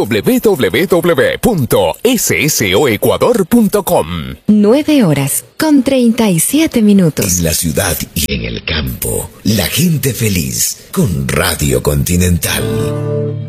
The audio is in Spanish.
www.ssoecuador.com. 9:37. En la ciudad y en el campo, la gente feliz con Radio Continental.